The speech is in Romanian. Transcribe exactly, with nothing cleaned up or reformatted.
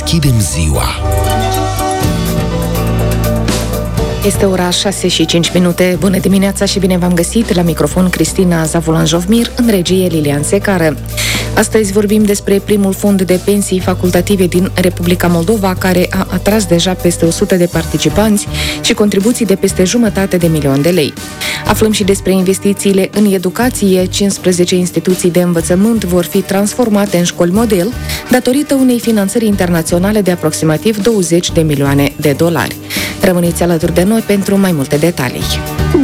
deschidem ziua. Este ora șase și cinci minute. Bună dimineața și bine v-am găsit. La microfon Cristina Zavulan-Jovmir, în regie Lilian Secară. Astăzi vorbim despre primul fond de pensii facultative din Republica Moldova, care a atras deja peste o sută de participanți și contribuții de peste jumătate de milion de lei. Aflăm și despre investițiile în educație. cincisprezece instituții de învățământ vor fi transformate în școli model datorită unei finanțări internaționale de aproximativ douăzeci de milioane de dolari. Rămâneți alături de noi pentru mai multe detalii.